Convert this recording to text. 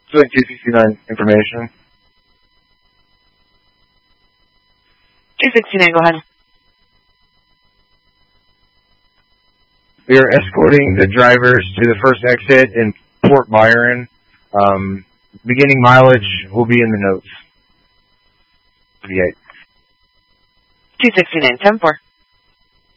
Doing 269 information. 269, go ahead. We are escorting the drivers to the first exit in Port Byron. Beginning mileage will be in the notes. 269, 10-4.